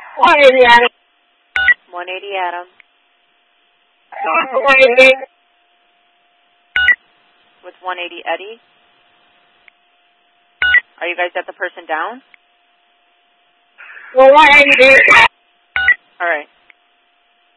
180 Adam. 180 Adam. 180. With 180 Eddie. Are you guys at the person down? Well, 180. All right.